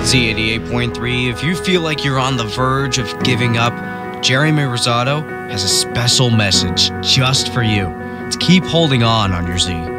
Z88.3, if you feel like you're on the verge of giving up, Jeremy Rosado has a special message just for you. To keep holding on your Z.